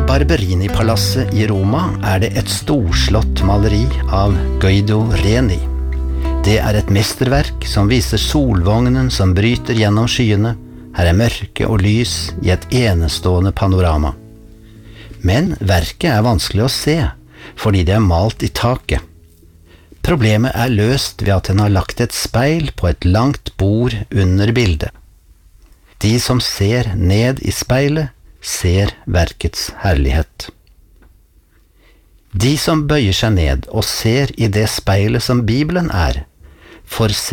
Barberini-palasset i Roma er det et storslått maleri av Guido Reni. Det er et mesterverk som viser solvognen som bryter gjennom skyene. Her er mørke og lys i et enestående panorama. Men verket er vanskelig å se, fordi det er malt i taket. Problemet er løst ved at den har lagt et speil på et langt bord under bildet. De som ser ned i speilet, ser verkets herlighet. De som bøyer seg ned og ser i det speilet som Bibelen er, får se